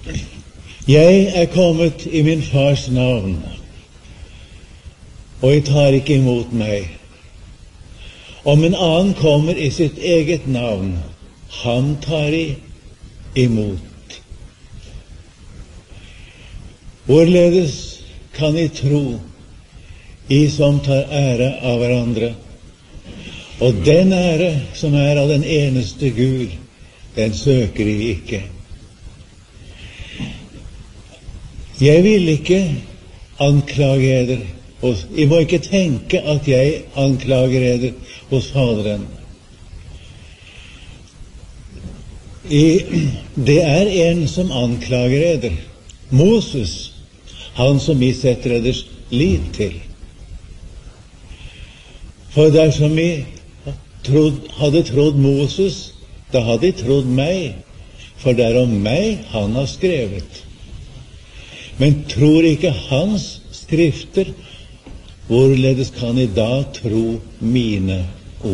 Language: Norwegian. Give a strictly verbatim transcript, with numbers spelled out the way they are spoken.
Jeg er kommet i min fars navn, og jeg tar ikke imot meg. Om en annen kommer i sitt eget navn, han tar jeg imot. Hvorledes kan jeg tro, I som tar ære av hverandre, og den ære som er av den eneste Gud, den søker jeg ikke. Jeg vil ikke anklage eder, og jeg må ikke tenke at jeg anklager eder hos Faderen. I, det er en som anklager eder, Moses, han som vi setter eders lit til. For dersom vi trodd, hadde trodd Moses, da hadde de trodd meg, for det er om meg han har skrevet. Men tror ikke hans skrifter, hvorledes kan I da tro mine?